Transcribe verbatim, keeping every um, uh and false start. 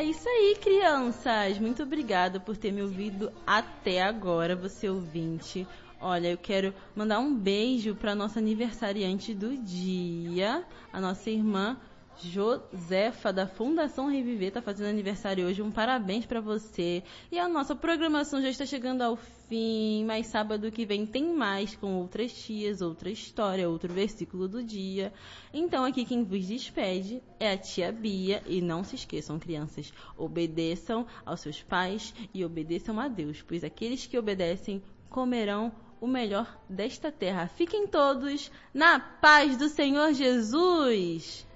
É isso aí, crianças. Muito obrigada por ter me ouvido até agora, você ouvinte. Olha, eu quero mandar um beijo para nossa aniversariante do dia, a nossa irmã Josefa, da Fundação Reviver, está fazendo aniversário hoje. Um parabéns para você. E a nossa programação já está chegando ao fim, mas sábado que vem tem mais, com outras tias, outra história, outro versículo do dia. Então aqui quem vos despede é a tia Bia. E não se esqueçam, crianças, obedeçam aos seus pais e obedeçam a Deus, pois aqueles que obedecem comerão o melhor desta terra. Fiquem todos na paz do Senhor Jesus!